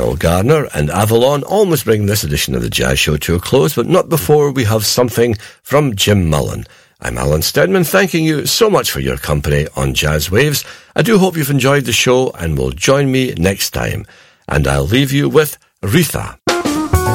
Errol Garner and Avalon almost bring this edition of the Jazz Show to a close, but not before we have something from Jim Mullen. I'm Alan Steadman, thanking you so much for your company on Jazz Waves. I do hope you've enjoyed the show and will join me next time. And I'll leave you with Aretha.